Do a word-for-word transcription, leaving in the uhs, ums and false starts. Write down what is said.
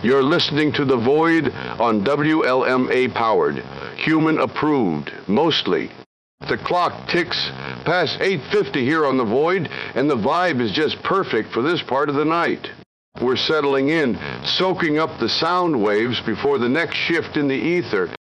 You're listening to The Void on W L M A powered, human approved, mostly. The clock ticks past eight fifty here on The Void, and the vibe is just perfect for this part of the night. We're settling in, soaking up the sound waves before the next shift in the ether.